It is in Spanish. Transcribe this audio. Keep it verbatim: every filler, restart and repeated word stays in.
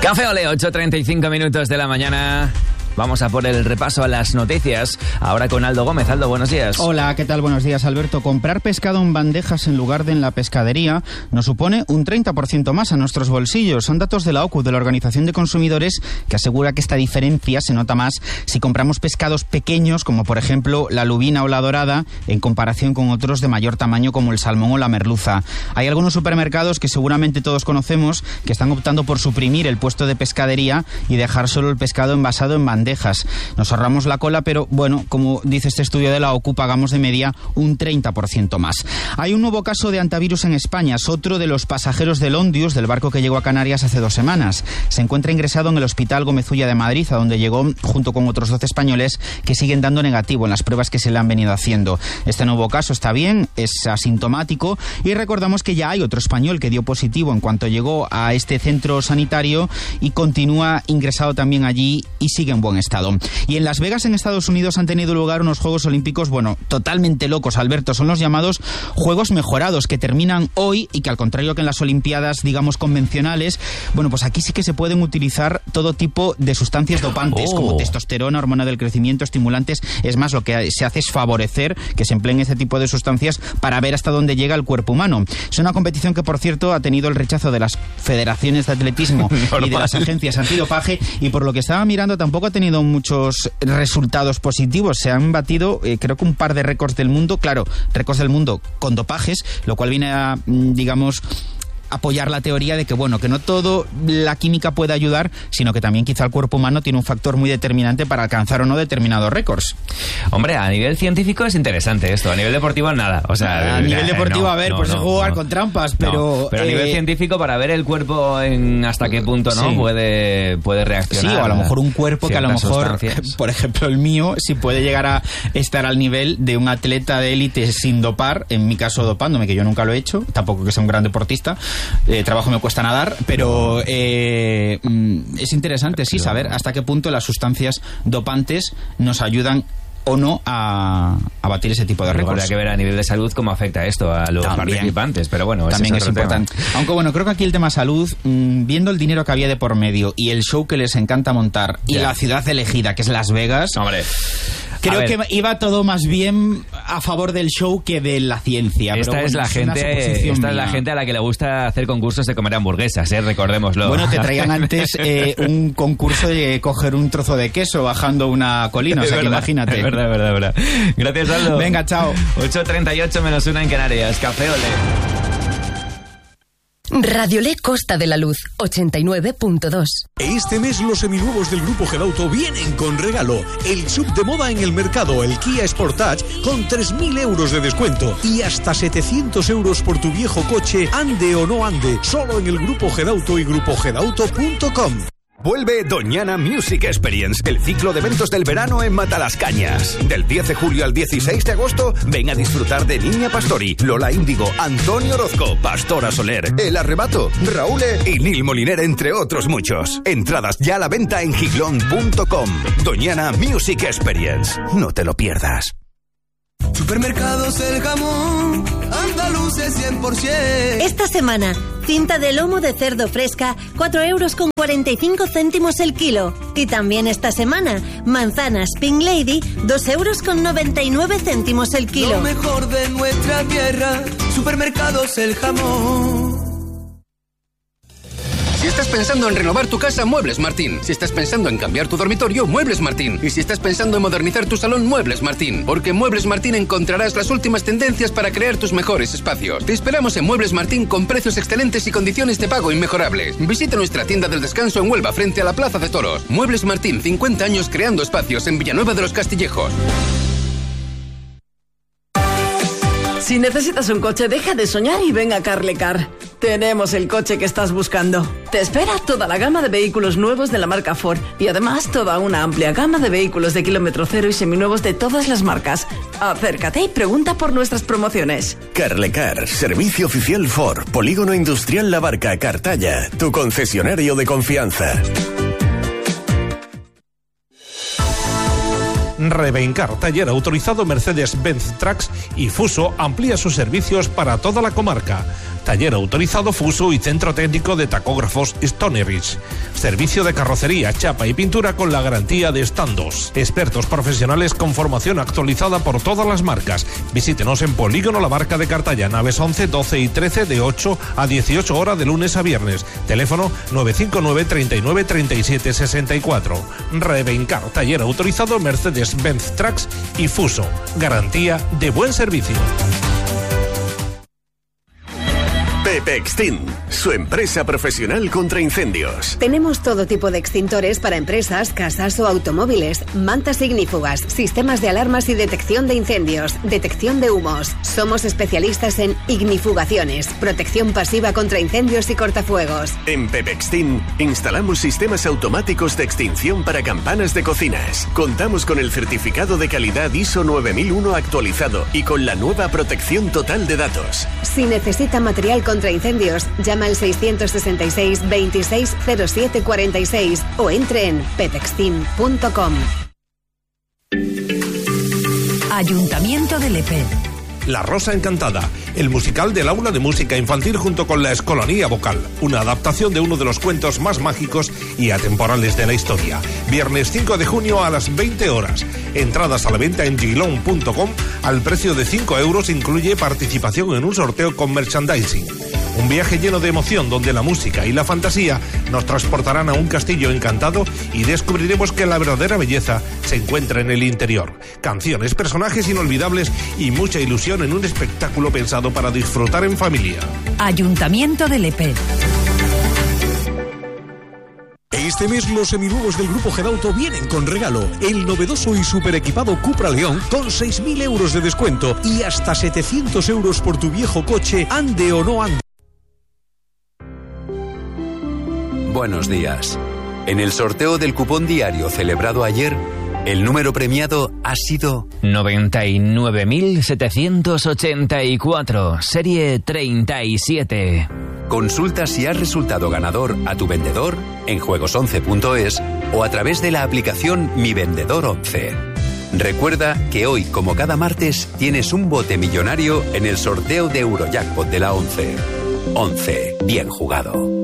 Café Ole, ocho treinta y cinco minutos de la mañana. Vamos a por el repaso a las noticias. Ahora con Aldo Gómez. Aldo, buenos días. Hola, ¿qué tal? Buenos días, Alberto. Comprar pescado en bandejas en lugar de en la pescadería nos supone un treinta por ciento más a nuestros bolsillos. Son datos de la O C U, de la Organización de Consumidores, que asegura que esta diferencia se nota más si compramos pescados pequeños, como por ejemplo la lubina o la dorada, en comparación con otros de mayor tamaño como el salmón o la merluza. Hay algunos supermercados que seguramente todos conocemos que están optando por suprimir el puesto de pescadería y dejar solo el pescado envasado en bandejas. Nos ahorramos la cola, pero bueno, como dice este estudio de la O C U, pagamos de media un treinta por ciento más. Hay un nuevo caso de antivirus en España. Es otro de los pasajeros del Ondius, del barco que llegó a Canarias hace dos semanas. Se encuentra ingresado en el Hospital Gómez Ulla de Madrid, a donde llegó junto con otros doce españoles que siguen dando negativo en las pruebas que se le han venido haciendo. Este nuevo caso está bien, es asintomático, y recordamos que ya hay otro español que dio positivo en cuanto llegó a este centro sanitario y continúa ingresado también allí y sigue en buen estado. Y en Las Vegas, en Estados Unidos, han tenido lugar unos Juegos Olímpicos, bueno, totalmente locos, Alberto. Son los llamados Juegos Mejorados, que terminan hoy y que, al contrario que en las Olimpiadas, digamos, convencionales, bueno, pues aquí sí que se pueden utilizar todo tipo de sustancias dopantes, oh. como testosterona, hormona del crecimiento, estimulantes. Es más, lo que se hace es favorecer que se empleen este tipo de sustancias para ver hasta dónde llega el cuerpo humano. Es una competición que, por cierto, ha tenido el rechazo de las federaciones de atletismo y de las agencias antidopaje, y por lo que estaba mirando tampoco ha tenido muchos resultados positivos. Se han batido, eh, creo que un par de récords del mundo, claro, récords del mundo con dopajes, lo cual viene a, digamos, apoyar la teoría de que, bueno, que no todo la química puede ayudar, sino que también quizá el cuerpo humano tiene un factor muy determinante para alcanzar o no determinados récords. Hombre, a nivel científico es interesante esto, a nivel deportivo nada. O sea, a nivel deportivo, no, a ver, no, pues no, es jugar no, con trampas, pero... No, pero a nivel eh, científico, para ver el cuerpo en hasta qué punto no sí. puede, puede reaccionar. Sí, o a lo mejor un cuerpo que a lo mejor, sustancias. Por ejemplo el mío, si puede llegar a estar al nivel de un atleta de élite sin dopar, en mi caso dopándome, que yo nunca lo he hecho, tampoco que sea un gran deportista, eh, trabajo me cuesta nadar, pero eh, es interesante, sí, saber hasta qué punto las sustancias dopantes nos ayudan o no a, a batir ese tipo de récords. Habrá que ver a nivel de salud cómo afecta esto a los también, participantes, pero bueno, también es, es importante. Tema. Aunque bueno, creo que aquí el tema salud, mmm, viendo el dinero que había de por medio y el show que les encanta montar y yeah. la ciudad elegida, que es Las Vegas... Hombre... Creo que iba todo más bien a favor del show que de la ciencia. Esta pero bueno, es la gente, esta es la gente a la que le gusta hacer concursos de comer hamburguesas, ¿eh? Recordémoslo. Bueno, te traían antes eh, un concurso de coger un trozo de queso bajando una colina, o sea, verdad, que imagínate. Es verdad, es verdad, es verdad. Gracias, Aldo. Venga, chao. ocho treinta y ocho menos una en Canarias. Café Ole. Radiolé Costa de la Luz, ochenta y nueve punto dos. Este mes los seminuevos del Grupo Gedauto vienen con regalo. El sub de moda en el mercado, el Kia Sportage, con tres mil euros de descuento. Y hasta setecientos euros por tu viejo coche, ande o no ande. Solo en el Grupo Gedauto y grupo gedauto punto com. Vuelve Doñana Music Experience, el ciclo de eventos del verano en Matalascañas. Del diez de julio al dieciséis de agosto, ven a disfrutar de Niña Pastori, Lola Índigo, Antonio Orozco, Pastora Soler, El Arrebato, Raúl y Nil Moliner, entre otros muchos. Entradas ya a la venta en giglón punto com. Doñana Music Experience. No te lo pierdas. Supermercados El Jamón, andaluces cien por ciento. Esta semana, cinta de lomo de cerdo fresca, cuatro euros con cuarenta y cinco céntimos el kilo. Y también esta semana, manzanas Pink Lady, dos euros con noventa y nueve céntimos el kilo. Lo mejor de nuestra tierra, Supermercados El Jamón. Si estás pensando en renovar tu casa, Muebles Martín. Si estás pensando en cambiar tu dormitorio, Muebles Martín. Y si estás pensando en modernizar tu salón, Muebles Martín. Porque en Muebles Martín encontrarás las últimas tendencias para crear tus mejores espacios. Te esperamos en Muebles Martín con precios excelentes y condiciones de pago inmejorables. Visita nuestra tienda del descanso en Huelva, frente a la Plaza de Toros. Muebles Martín, cincuenta años creando espacios en Villanueva de los Castillejos. Si necesitas un coche, deja de soñar y ven a Carlecar. Tenemos el coche que estás buscando. Te espera toda la gama de vehículos nuevos de la marca Ford y además toda una amplia gama de vehículos de kilómetro cero y seminuevos de todas las marcas. Acércate y pregunta por nuestras promociones. Carlecar, servicio oficial Ford, Polígono Industrial La Barca, Cartaya, tu concesionario de confianza. Revencar, taller autorizado Mercedes-Benz Trucks y Fuso amplía sus servicios para toda la comarca. Taller autorizado Fuso y Centro Técnico de Tacógrafos Stoneridge. Servicio de carrocería, chapa y pintura con la garantía de Standos. Expertos profesionales con formación actualizada por todas las marcas. Visítenos en Polígono La Barca de Cartaya, naves once, doce y trece de ocho a dieciocho horas de lunes a viernes. Teléfono nueve cinco nueve, treinta y nueve, treinta y siete, sesenta y cuatro. Revencar, taller autorizado Mercedes-Benz Trucks y Fuso. Garantía de buen servicio. Pepe Extin, su empresa profesional contra incendios. Tenemos todo tipo de extintores para empresas, casas o automóviles, mantas ignífugas, sistemas de alarmas y detección de incendios, detección de humos. Somos especialistas en ignifugaciones, protección pasiva contra incendios y cortafuegos. En Pepe Extin instalamos sistemas automáticos de extinción para campanas de cocinas. Contamos con el certificado de calidad I S O nueve mil uno actualizado y con la nueva protección total de datos. Si necesita material contra incendios, llama al seiscientos sesenta y seis, veintiséis, cero siete cuarenta y seis o entre en pepextin punto com. Ayuntamiento de Lepe. La Rosa Encantada, el musical del aula de música infantil junto con la Escolanía Vocal, una adaptación de uno de los cuentos más mágicos y atemporales de la historia. Viernes cinco de junio a las veinte horas. Entradas a la venta en gilón punto com al precio de cinco euros, incluye participación en un sorteo con merchandising. Un viaje lleno de emoción donde la música y la fantasía nos transportarán a un castillo encantado y descubriremos que la verdadera belleza se encuentra en el interior. Canciones, personajes inolvidables y mucha ilusión en un espectáculo pensado para disfrutar en familia. Ayuntamiento de Lepe. Este mes los seminuevos del Grupo Gedauto vienen con regalo. El novedoso y super equipado Cupra León con seis mil euros de descuento y hasta setecientos euros por tu viejo coche, ande o no ande. Buenos días. En el sorteo del cupón diario celebrado ayer, el número premiado ha sido noventa y nueve mil setecientos ochenta y cuatro, serie treinta y siete. Consulta si has resultado ganador a tu vendedor en juegos once punto es o a través de la aplicación Mi Vendedor once. Recuerda que hoy, como cada martes, tienes un bote millonario en el sorteo de Eurojackpot de la once. once. Bien jugado.